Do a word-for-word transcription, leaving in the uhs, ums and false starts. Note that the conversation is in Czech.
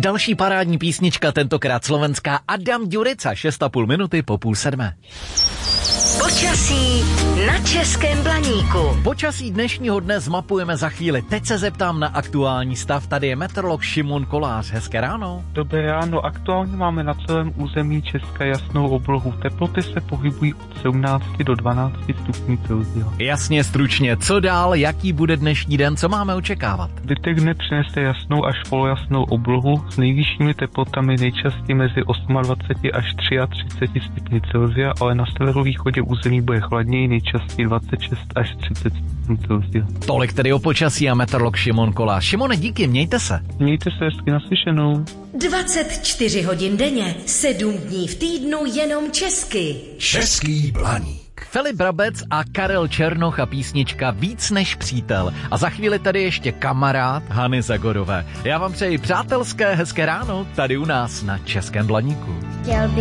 Další parádní písnička, tentokrát slovenská Adam Ďurica, šest a půl minuty po půl sedmé. Počasí na Českém Blaníku. Počasí dnešního dne zmapujeme za chvíli. Teď se zeptám na aktuální stav. Tady je meteorolog Šimon Kolář. Hezké ráno. Dobré ráno. Aktuálně máme na celém území Česka jasnou oblohu. Teploty se pohybují od sedmnácti do dvanácti stupňů Celsia. Jasně, stručně. Co dál? Jaký bude dnešní den? Co máme očekávat? Zbytek dne přinese jasnou až polojasnou oblohu s nejvyššími teplotami nejčastěji mezi dvaceti osmi až třiceti třemi stupni Celsia, ale na severovýchodě území bude chladněji, nejčastěji dvacet šest až třicet stupňů Celsia. Tolik tedy o počasí a meteorolog Šimon Kolář. Šimone, díky, mějte se. Mějte se hezky, naslyšenou. dvacet čtyři hodin denně, sedm dní v týdnu jenom česky. Český Blaník. Filip Brabec a Karel Černoch a písnička Víc než přítel. A za chvíli tady ještě kamarád Hany Zagorové. Já vám přeji přátelské hezké ráno tady u nás na Českém Blaníku. Chtěl by